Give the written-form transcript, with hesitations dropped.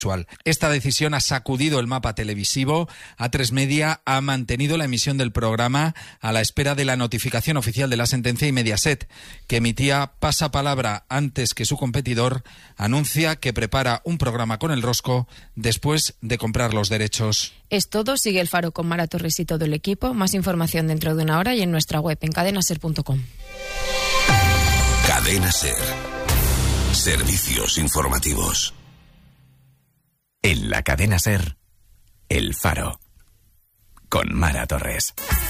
Esta decisión ha sacudido el mapa televisivo. A3 Media ha mantenido la emisión del programa a la espera de la notificación oficial de la sentencia, y Mediaset, que emitía pasapalabra antes que su competidor, anuncia que prepara un programa con El Rosco después de comprar los derechos. Es todo. Sigue El Faro con Mara Torres y todo el equipo. Más información dentro de una hora y en nuestra web en cadenaser.com. Cadena Ser. Servicios informativos. En la Cadena Ser, El Faro, con Mara Torres.